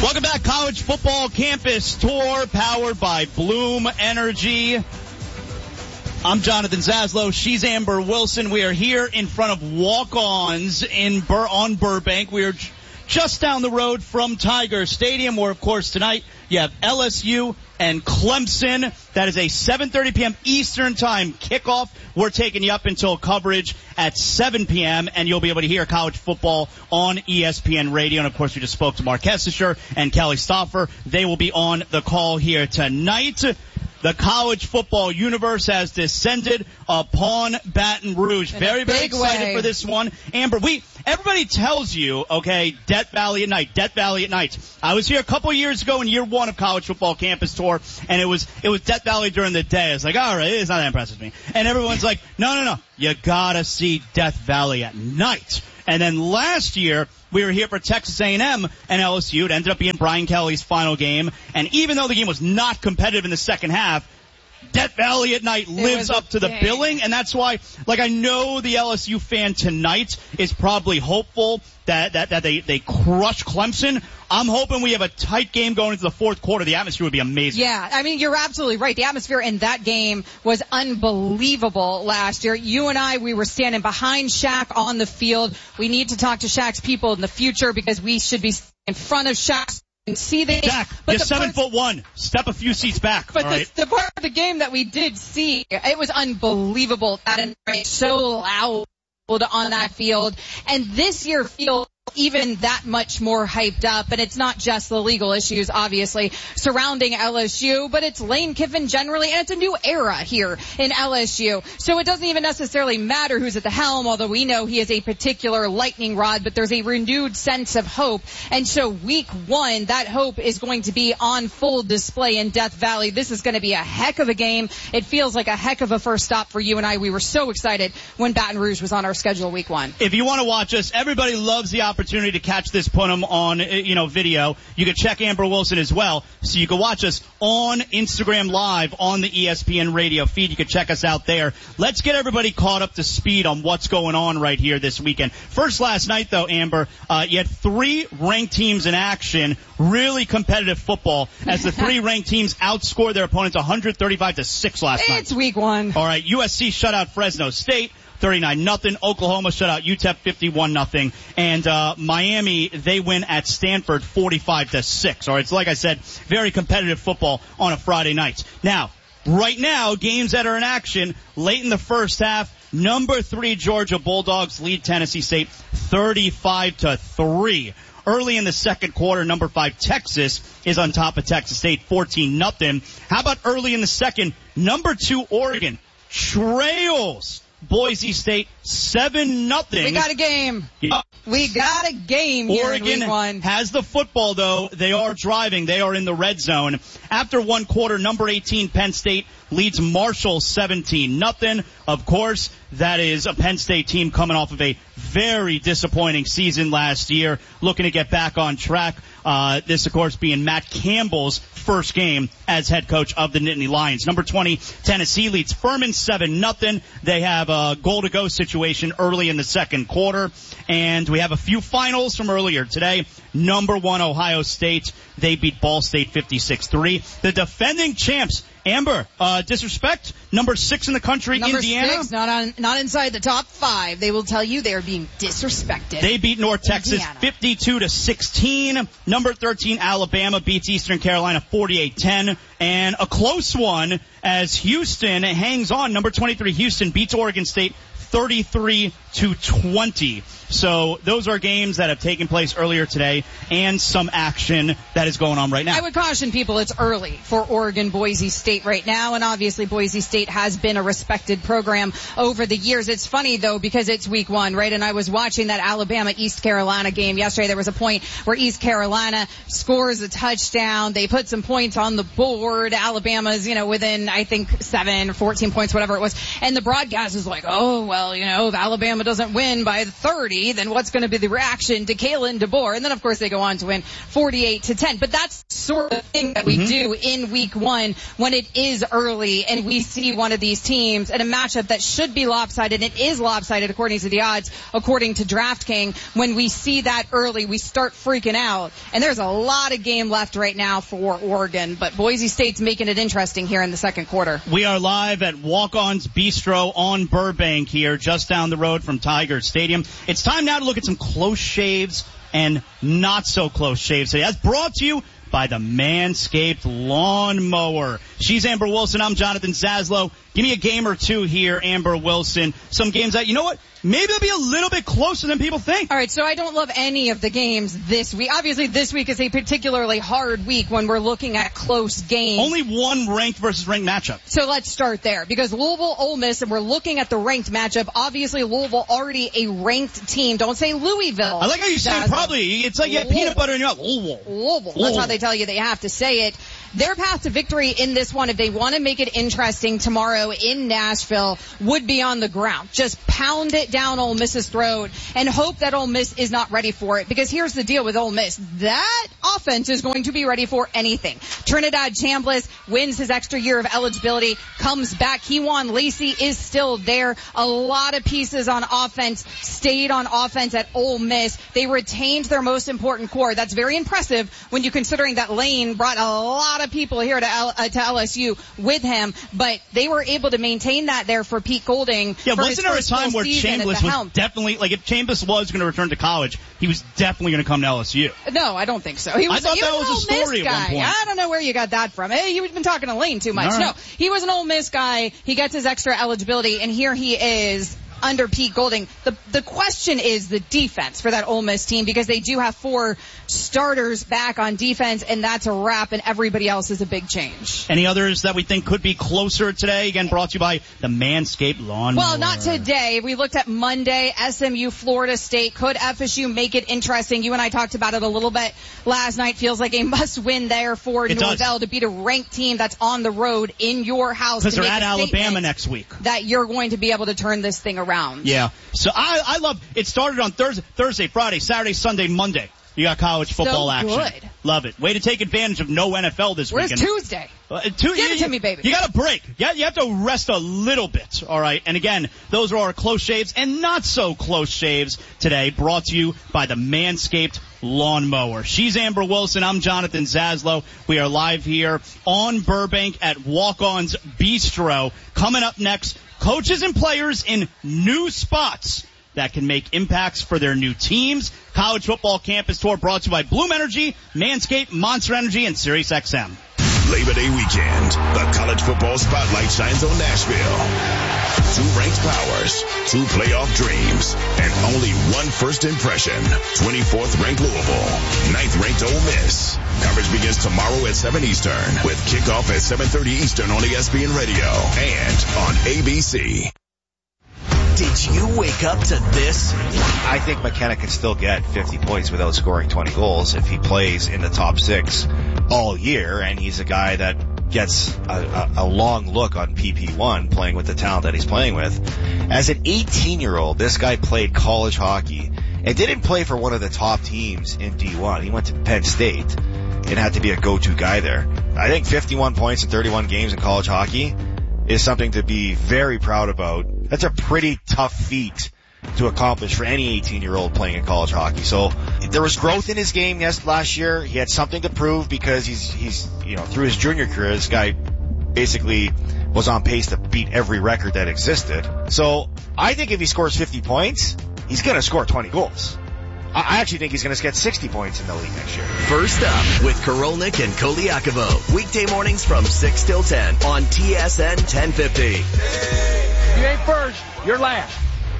Welcome back, College Football Campus Tour, powered by Bloom Energy. I'm Jonathan Zaslow. She's Amber Wilson. We are here in front of Walk-Ons on Burbank. We are just down the road from Tiger Stadium, where, of course, tonight you have LSU and Clemson. That is a 7:30 p.m. Eastern Time kickoff. We're taking you up until coverage at 7 p.m., and you'll be able to hear college football on ESPN Radio. And, of course, we just spoke to Mark Hessischer and Kelly Stauffer. They will be on the call here tonight. The college football universe has descended upon Baton Rouge. Very, very excited for this one. Amber, everybody tells you, okay, Death Valley at night, Death Valley at night. I was here a couple of years ago in year one of College Football Campus Tour, and it was Death Valley during the day. I was like, all right, it's not that impressive to me. And everyone's like, no, you gotta see Death Valley at night. And then last year, we were here for Texas A&M and LSU. It ended up being Brian Kelly's final game. And even though the game was not competitive in the second half, Death Valley at night lives up to the billing. And that's why, I know the LSU fan tonight is probably hopeful that they crush Clemson. I'm hoping we have a tight game going into the fourth quarter. The atmosphere would be amazing. Yeah, I mean, you're absolutely right. The atmosphere in that game was unbelievable last year. You and I, we were standing behind Shaq on the field. We need to talk to Shaq's people in the future because we should be in front of Shaq and see the game. Shaq, you're 7'1". Step a few seats back. But right? the part of the game that we did see, it was unbelievable. That is so loud on that field. And this year feels even that much more hyped up, and it's not just the legal issues, obviously, surrounding LSU, but it's Lane Kiffin generally, and it's a new era here in LSU. So it doesn't even necessarily matter who's at the helm, although we know he is a particular lightning rod, but there's a renewed sense of hope. And so week one, that hope is going to be on full display in Death Valley. This is going to be a heck of a game. It feels like a heck of a first stop for you and I. We were so excited when Baton Rouge was on our schedule week one. If you want to watch us, everybody loves the opportunity to catch this Punim on, video. You can check Amber Wilson as well. So you can watch us on Instagram Live on the ESPN radio feed. You can check us out there. Let's get everybody caught up to speed on what's going on right here this weekend. First last night, though, Amber, you had three ranked teams in action. Really competitive football as the three ranked teams outscored their opponents 135-6 last night. It's week one. All right, USC shut out Fresno State 39-0. Oklahoma shut out UTEP 51-0. And Miami, they win at Stanford 45-6. All right, so like I said, very competitive football on a Friday night. Now, right now, games that are in action late in the first half. Number 3 Georgia Bulldogs lead Tennessee State 35-3. Early in the second quarter, number 5 Texas is on top of Texas State 14-0. How about early in the second? Number 2 Oregon trails Boise State 7-0. We got a game. Yeah. We got a game here Oregon in week one. has the football, though. They are driving. They are in the red zone. After one quarter, number 18 Penn State leads Marshall 17-0. Of course, that is a Penn State team coming off of a very disappointing season last year, looking to get back on track. This, of course, being Matt Campbell's first game as head coach of the Nittany Lions. Number 20, Tennessee leads Furman 7-0. They have a goal-to-go situation early in the second quarter. And we have a few finals from earlier today. Number 1, Ohio State. They beat Ball State 56-3. The defending champs, Amber, disrespect. Number 6 in the country, Number Indiana. 6, not inside the top 5. They will tell you they are being disrespected. They beat North Texas 52-16. Number 13, Alabama beats Eastern Carolina 48-10. And a close one as Houston hangs on. Number 23, Houston beats Oregon State 33-20. So those are games that have taken place earlier today and some action that is going on right now. I would caution people it's early for Oregon Boise State right now, and obviously Boise State has been a respected program over the years. It's funny though because it's week one, right? And I was watching that Alabama East Carolina game yesterday. There was a point where East Carolina scores a touchdown. They put some points on the board. Alabama's, within I think 7 or 14 points, whatever it was. And the broadcast is like, oh well, well, if Alabama doesn't win by 30, then what's going to be the reaction to Kalen DeBoer? And then, of course, they go on to win 48-10. But that's sort of thing that we do in week one when it is early and we see one of these teams in a matchup that should be lopsided. It is lopsided according to the odds, according to DraftKings. When we see that early, we start freaking out. And there's a lot of game left right now for Oregon, but Boise State's making it interesting here in the second quarter. We are live at Walk-On's Bistro on Burbank here, just down the road from Tiger Stadium. It's time now to look at some close shaves and not so close shaves today. That's brought to you by the Manscaped Lawnmower. She's Amber Wilson. I'm Jonathan Zaslow. Give me a game or two here, Amber Wilson. Some games that, you know what, maybe they'll be a little bit closer than people think. All right, so I don't love any of the games this week. Obviously, this week is a particularly hard week when we're looking at close games. Only one ranked versus ranked matchup. So let's start there, because Louisville, Ole Miss, and we're looking at the ranked matchup. Obviously, Louisville already a ranked team. Don't say Louisville. I like how you say it probably. It's like you have peanut butter in your mouth. Louisville. That's how they tell you they have to say it. Their path to victory in this one, if they want to make it interesting tomorrow in Nashville, would be on the ground. Just pound it down Ole Miss's throat and hope that Ole Miss is not ready for it. Because here's the deal with Ole Miss. That offense is going to be ready for anything. Trinidad Chambliss wins his extra year of eligibility, comes back. Kewan Lacey is still there. A lot of pieces on offense stayed on offense at Ole Miss. They retained their most important core. That's very impressive when you're considering that Lane brought a lot of people here to LSU with him, but they were able to maintain that there for Pete Golding. Yeah, wasn't there a time where Chambliss was definitely, like, if Chambliss was going to return to college, he was definitely going to come to LSU? No, I don't think so. I thought that was a story at one point. I don't know where you got that from. Hey, you've been talking to Lane too much. Right. No, he was an Ole Miss guy. He gets his extra eligibility, and here he is under Pete Golding. The question is the defense for that Ole Miss team, because they do have 4 starters back on defense, and that's a wrap, and everybody else is a big change. Any others that we think could be closer today? Again, brought to you by the Manscaped Lawnmower. Well, not today. We looked at Monday, SMU, Florida State. Could FSU make it interesting? You and I talked about it a little bit last night. Feels like a must-win there for Norvell to beat a ranked team that's on the road in your house. Because they're at Alabama next week. That you're going to be able to turn this thing around. Yeah. So I love it. Started on Thursday, Friday, Saturday, Sunday, Monday. You got college football action. Good. Love it. Way to take advantage of no NFL this weekend. Where's Tuesday? Give it to me, baby. You got a break. You have to rest a little bit. All right. And again, those are our close shaves and not so close shaves today, brought to you by the Manscaped Lawnmower. She's Amber Wilson. I'm Jonathan Zaslow. We are live here on Burbank at Walk-On's Bistro. Coming up next, coaches and players in new spots that can make impacts for their new teams. College Football Campus Tour brought to you by Bloom Energy, Manscaped, Monster Energy, and SiriusXM. Labor Day weekend, the college football spotlight shines on Nashville. 2 ranked powers, 2 playoff dreams, and only 1 first impression. 24th ranked Louisville, 9th ranked Ole Miss. Coverage begins tomorrow at 7 Eastern with kickoff at 7:30 Eastern on ESPN Radio and on ABC. Did you wake up to this? I think McKenna can still get 50 points without scoring 20 goals if he plays in the top 6 all year, and he's a guy that gets a long look on PP1 playing with the talent that he's playing with. As an 18-year-old, this guy played college hockey and didn't play for one of the top teams in D1. He went to Penn State and had to be a go-to guy there. I think 51 points in 31 games in college hockey is something to be very proud about. That's a pretty tough feat to accomplish for any 18-year-old playing in college hockey. So there was growth in his game last year. He had something to prove because he's through his junior career, this guy basically was on pace to beat every record that existed. So I think if he scores 50 points, he's going to score 20 goals. I actually think he's going to get 60 points in the league next year. First up with Korolnik and Koliakovo. Weekday mornings from 6 till 10 on TSN 1050. You ain't first, you're last.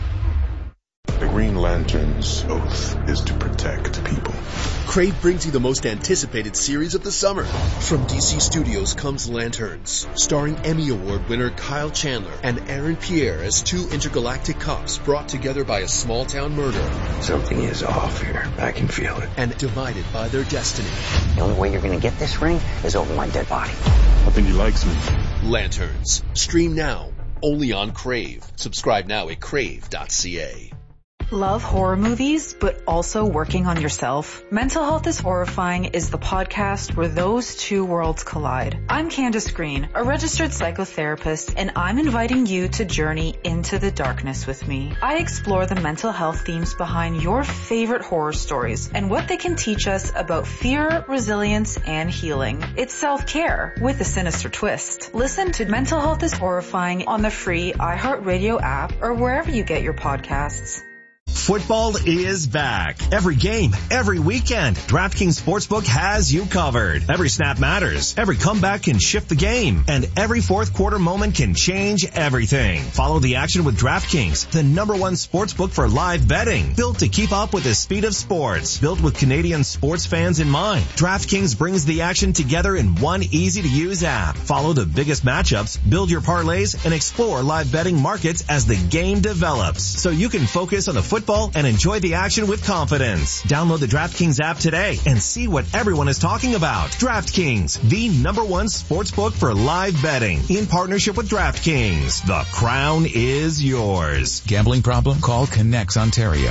The Green Lantern's oath is to protect people. Crave brings you the most anticipated series of the summer. From DC Studios comes Lanterns, starring Emmy Award winner Kyle Chandler and Aaron Pierre as 2 intergalactic cops brought together by a small-town murder. Something is off here. I can feel it. And divided by their destiny. The only way you're going to get this ring is over my dead body. I think he likes me. Lanterns. Stream now only on Crave. Subscribe now at crave.ca. Love horror movies, but also working on yourself? Mental Health is Horrifying is the podcast where those two worlds collide. I'm Candace Green, a registered psychotherapist, and I'm inviting you to journey into the darkness with me. I explore the mental health themes behind your favorite horror stories and what they can teach us about fear, resilience, and healing. It's self-care with a sinister twist. Listen to Mental Health is Horrifying on the free iHeartRadio app or wherever you get your podcasts. Football is back. Every game, every weekend, DraftKings Sportsbook has you covered. Every snap matters. Every comeback can shift the game. And every fourth quarter moment can change everything. Follow the action with DraftKings, the #1 sportsbook for live betting. Built to keep up with the speed of sports. Built with Canadian sports fans in mind. DraftKings brings the action together in one easy-to-use app. Follow the biggest matchups, build your parlays, and explore live betting markets as the game develops. So you can focus on the football and enjoy the action with confidence. Download the DraftKings app today and see what everyone is talking about. DraftKings, the #1 sportsbook for live betting. In partnership with DraftKings, the crown is yours. Gambling problem? Call Connects Ontario.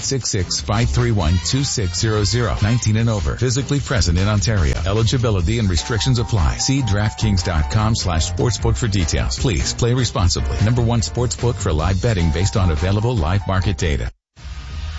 1-866-531-2600. 19 and over. Physically present in Ontario. Eligibility and restrictions apply. See DraftKings.com/sportsbook for details. Please play responsibly. #1 sportsbook for live betting based on available live market data.